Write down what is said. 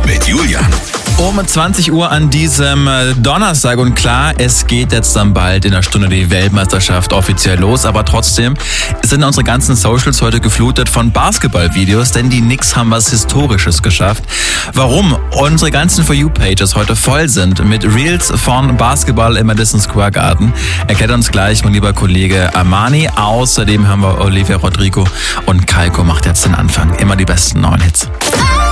mit Julian. Um 20 Uhr an diesem Donnerstag und klar, es geht jetzt dann bald in einer Stunde die Weltmeisterschaft offiziell los, aber trotzdem sind unsere ganzen Socials heute geflutet von Basketballvideos, denn die Knicks haben was Historisches geschafft. Warum unsere ganzen For You-Pages heute voll sind mit Reels von Basketball im Madison Square Garden, erklärt uns gleich mein lieber Kollege Armani. Außerdem haben wir Olivia Rodrigo und Kalko macht jetzt den Anfang. Immer die besten neuen Hits.